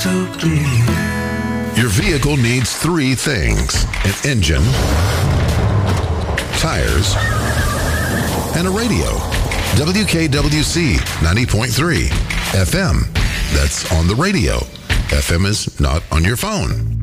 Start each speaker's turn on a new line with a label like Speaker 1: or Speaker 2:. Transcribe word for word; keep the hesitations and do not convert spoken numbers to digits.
Speaker 1: crystal clear.
Speaker 2: Your vehicle needs three things: an engine, tires, and a radio. W K W C ninety point three F M. That's on the radio. F M is not on your phone.